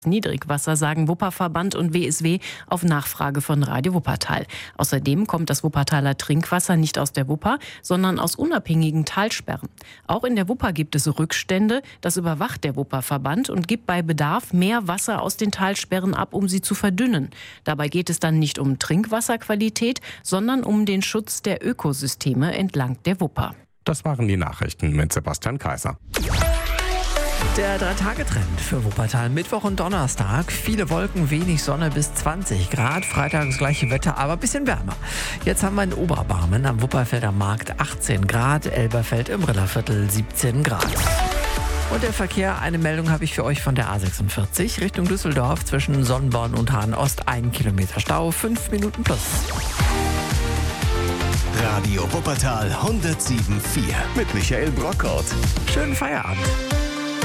Niedrigwasser, sagen Wupperverband und WSW auf Nachfrage von Radio Wuppertal. Außerdem kommt das Wuppertaler Trinkwasser nicht aus der Wupper, sondern aus unabhängigen Talsperren. Auch in der Wupper gibt es Rückstände. Das überwacht der Wupperverband und gibt bei Bedarf mehr Wasser aus den Talsperren ab, um sie zu verdünnen. Dabei geht es dann nicht um Trinkwasserqualität, sondern um den Schutz der Ökosysteme entlang der Wupper. Das waren die Nachrichten mit Sebastian Kaiser. Der 3-Tage-Trend für Wuppertal. Mittwoch und Donnerstag. Viele Wolken, wenig Sonne bis 20 Grad. Freitag das gleiche Wetter, aber ein bisschen wärmer. Jetzt haben wir in Oberbarmen am Wupperfelder Markt 18 Grad. Elberfeld im Rillerviertel 17 Grad. Und der Verkehr, eine Meldung habe ich für euch von der A46 Richtung Düsseldorf zwischen Sonnenborn und Hahn-Ost. 1 Kilometer Stau, 5 Minuten plus. Radio Wuppertal 107.4 mit Michael Brockhaus. Schönen Feierabend.